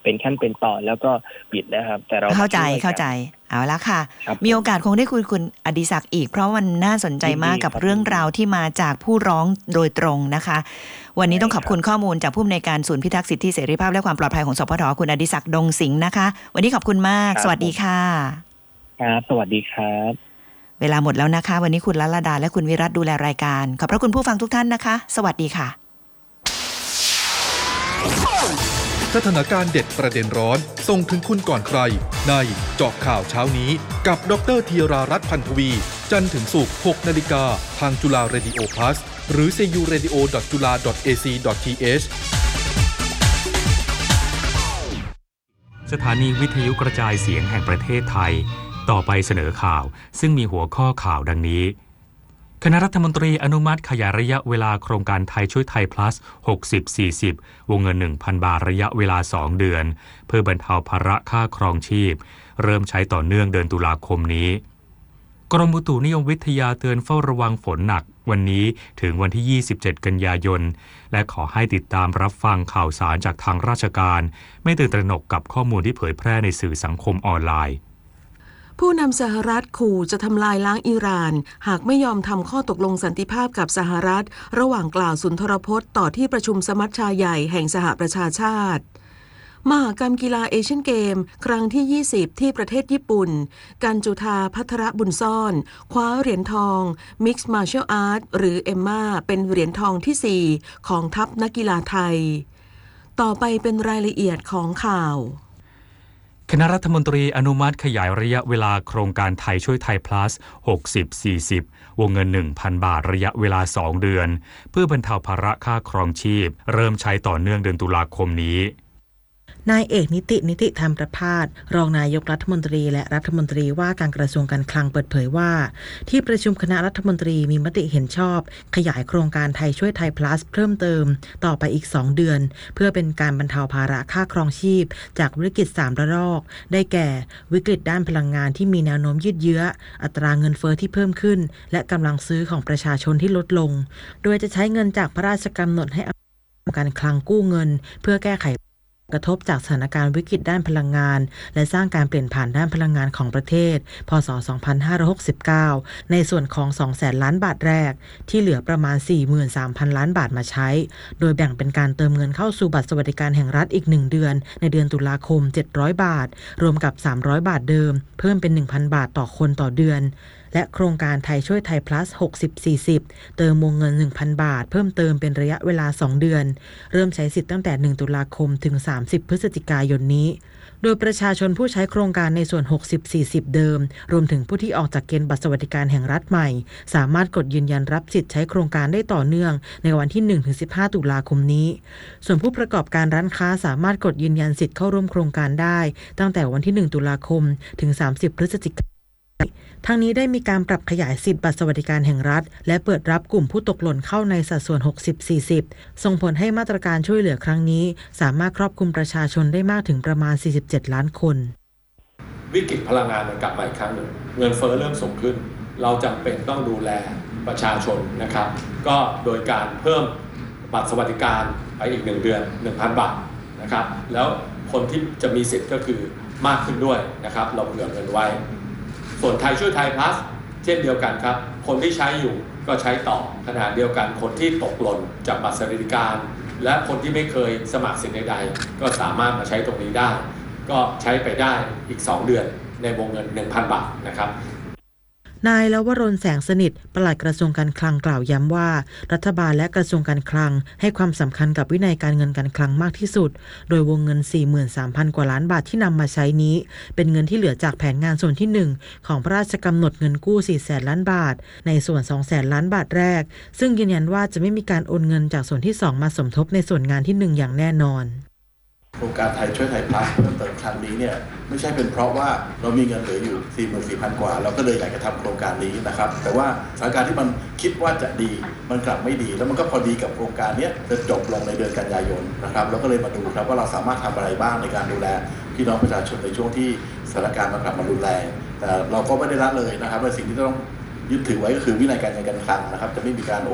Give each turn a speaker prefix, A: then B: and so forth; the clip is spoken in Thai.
A: เป็นขั้นเป็นตอนแล้วก็ปิดนะครับแต่เรา
B: เข้าใจเอาละค่ะมีโอกาสคงได้คุยคุณอดิศักดิ์อีกเพราะมันน่าสนใจมากกับเรื่องราวที่มาจากผู้ร้องโดยตรงนะคะวันนี้ต้องขอบคุณข้อมูลจากผู้อำนวยการศูนย์พิทักษ์สิทธิเสรีภาพและความปลอดภัยของสพทคุณอดิศักดิ์ดงสิงห์นะคะวันนี้ขอบคุณมากสวัสดีค่ะ
A: ครับสวัสดีครับ
B: เวลาหมดแล้วนะคะวันนี้คุณลัลดาและคุณวิรัตดูแลรายการขอบพระคุณผู้ฟังทุกท่านนะคะสวัสดีค่ะ
C: สถานการณ์เด็ดประเด็นร้อนส่งถึงคุณก่อนใครในเจาะข่าวเช้านี้กับดร.ธีรารัตน์พันธวีจันทร์ถึงศุกร์ 6 นาฬิกาทางจุฬาเรดิโอ plus หรือ curadio.jula.ac.th
D: สถานีวิทยุกระจายเสียงแห่งประเทศไทยต่อไปเสนอข่าวซึ่งมีหัวข้อข่าวดังนี้คณะรัฐมนตรีอนุมัติขยายระยะเวลาโครงการไทยช่วยไทย plus 60-40 วงเงิน 1,000 บาทระยะเวลา 2 เดือนเพื่อบรรเทาภาระค่าครองชีพเริ่มใช้ต่อเนื่องเดือนตุลาคมนี้กรมอุตุนิยมวิทยาเตือนเฝ้าระวังฝนหนักวันนี้ถึงวันที่ 27 กันยายนและขอให้ติดตามรับฟังข่าวสารจากทางราชการไม่ตื่นตระหนกกับข้อมูลที่เผยแพร่ในสื่อสังคมออนไลน์
E: ผู้นำสหรัฐขู่จะทำลายล้างอิหร่านหากไม่ยอมทำข้อตกลงสันติภาพกับสหรัฐระหว่างกล่าวสุนทรพจน์ต่อที่ประชุมสมัชชาใหญ่แห่งสหประชาชาติมหกรรมกีฬาเอเชียนเกมครั้งที่ 20 ที่ประเทศญี่ปุ่นกันจุธาภัทรบุญซ่อนคว้าเหรียญทอง Mixed Martial Arts หรือเอมม่าเป็นเหรียญทองที่ 4 ของทัพนักกีฬาไทยต่อไปเป็นรายละเอียดของข่าว
D: คณะรัฐมนตรีอนุมัติขยายระยะเวลาโครงการไทยช่วยไทย plus 60-40 วงเงิน 1,000 บาทระยะเวลา 2 เดือนเพื่อบรรเทาภาระค่าครองชีพเริ่มใช้ต่อเนื่องเดือนตุลาคมนี้
F: นายเอกนิติธรรมประภาสรองนายกรัฐมนตรีและรัฐมนตรีว่าการกระทรวงการคลังเปิดเผยว่าที่ประชุมคณะรัฐมนตรีมีมติเห็นชอบขยายโครงการไทยช่วยไทย plus เพิ่มเติมต่อไปอีก2เดือนเพื่อเป็นการบรรเทาภาระค่าครองชีพจากวิกฤต3ระลอกได้แก่วิกฤตด้านพลังงานที่มีแนวโน้มยืดเยื้ออัตราเงินเฟ้อที่เพิ่มขึ้นและกำลังซื้อของประชาชนที่ลดลงโดยจะใช้เงินจากพระราชกำหนดให้การคลังกู้เงินเพื่อแก้ไขกระทบจากสถานการณ์วิกฤตด้านพลังงานและสร้างการเปลี่ยนผ่านด้านพลังงานของประเทศพ.ศ. 2569ในส่วนของ 200,000 ล้านบาทแรกที่เหลือประมาณ 43,000 ล้านบาทมาใช้โดยแบ่งเป็นการเติมเงินเข้าสู่บัตรสวัสดิการแห่งรัฐอีก1เดือนในเดือนตุลาคม700บาทรวมกับ300บาทเดิมเพิ่มเป็น 1,000 บาทต่อคนต่อเดือนและโครงการไทยช่วยไทย plus 60-40 เติมวงเงิน 1,000 บาทเพิ่มเติมเป็นระยะเวลา2เดือนเริ่มใช้สิทธิ์ตั้งแต่1ตุลาคมถึง30พฤศจิกายนนี้โดยประชาชนผู้ใช้โครงการในส่วน 60-40 เดิมรวมถึงผู้ที่ออกจากเกณฑ์บัตรสวัสดิการแห่งรัฐใหม่สามารถกดยืนยันรับสิทธิ์ใช้โครงการได้ต่อเนื่องในวันที่ 1-15 ตุลาคมนี้ส่วนผู้ประกอบการร้านค้าสามารถกดยืนยันสิทธิ์เข้าร่วมโครงการได้ตั้งแต่วันที่1ตุลาคมถึง30พฤศจิกายนทั้งนี้ได้มีการปรับขยายสิทธิบัตรสวัสดิการแห่งรัฐและเปิดรับกลุ่มผู้ตกหล่นเข้าในสัดส่วน 60-40 ส่งผลให้มาตรการช่วยเหลือครั้งนี้สามารถครอบคลุมประชาชนได้มากถึงประมาณ47ล้านคน
G: วิกฤตพลังงานมันกลับมาอีกครั้งหนึ่งเงินเฟ้อเริ่มสูงขึ้นเราจำเป็นต้องดูแลประชาชนนะครับก็โดยการเพิ่มบัตรสวัสดิการไปอีก1เดือน 1,000 บาทนะครับแล้วคนที่จะมีสิทธิ์ก็คือมากขึ้นด้วยนะครับเราเผื่อเงินไว้ส่วนไทยช่วยไทย plus เช่นเดียวกันครับคนที่ใช้อยู่ก็ใช้ต่อขณะเดียวกันคนที่ตกหล่นจากบัตรสวัสดิการและคนที่ไม่เคยสมัครสิทธิ์ใดๆก็สามารถมาใช้ตรงนี้ได้ก็ใช้ไปได้อีก2เดือนในวงเงิน 1,000 บาทนะครับ
F: นายลวรนแสงสนิทปลัดกระทรวงการคลังกล่าวย้ำว่ารัฐบาลและกระทรวงการคลังให้ความสำคัญกับวินัยการเงินการคลังมากที่สุดโดยวงเงิน 43,000 กว่าล้านบาทที่นำมาใช้นี้เป็นเงินที่เหลือจากแผนงานส่วนที่1ของพระราชกำหนดเงินกู้ 400,000 ล้านบาทในส่วน 200,000 ล้านบาทแรกซึ่งยืนยันว่าจะไม่มีการโอนเงินจากส่วนที่2มาสมทบในส่วนงานที่1อย่างแน่นอน
H: โครงการไทยช่วยไทย plus เพิ่มเติมครั้งนี้เนี่ยไม่ใช่เป็นเพราะว่าเรามีเงินเหลืออยู่ 44,000 กว่าเราก็เลยอยากจะทำโครงการนี้นะครับแต่ว่าสถานการณ์ที่มันคิดว่าจะดีมันกลับไม่ดีแล้วมันก็พอดีกับโครงการนี้จะจบลงในเดือนกันยายนนะครับเราก็เลยมาดูครับว่าเราสามารถทำอะไรบ้างในการดูแลพี่น้องประชาชนในช่วงที่สถานการณ์มันกลับมารุนแรงแต่เราก็ไม่ได้ละเลยนะครับในสิ่งที่ต้องยึดถือไว้ก็คือวินัยการเงินการคลังนะครับจะไม่มีการ